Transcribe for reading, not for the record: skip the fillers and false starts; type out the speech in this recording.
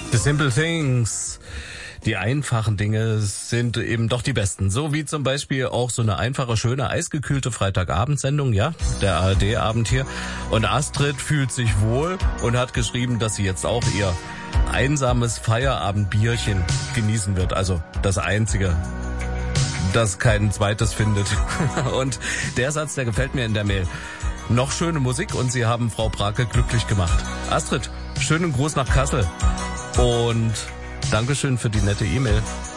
The Simple Things. Die einfachen Dinge sind eben doch die besten. So wie zum Beispiel auch so eine einfache, schöne, eisgekühlte Freitagabendsendung, ja, der ARD-Abend hier. Und Astrid fühlt sich wohl und hat geschrieben, dass sie jetzt auch ihr einsames Feierabendbierchen genießen wird. Also das einzige, das kein zweites findet. Und der Satz, der gefällt mir in der Mail. Noch schöne Musik und Sie haben Frau Brake glücklich gemacht. Astrid, schönen Gruß nach Kassel und Dankeschön für die nette E-Mail.